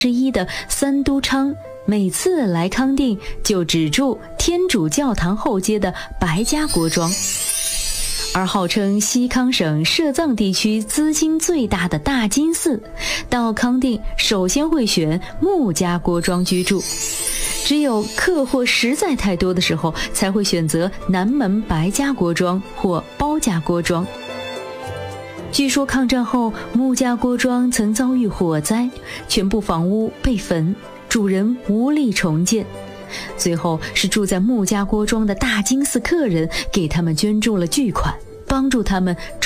之一的三都昌，每次来康定就只住天主教堂后街的白家国庄。而号称西康省摄藏地区资金最大的大金寺，到康定首先会选穆家国庄居住，只有客货实在太多的时候，才会选择南门白家国庄或包家国庄。据说抗战后，穆家国庄曾遭遇火灾，全部房屋被焚，主人无力重建。最后是住在穆家国庄的大金寺客人给他们捐助了巨款，帮助他们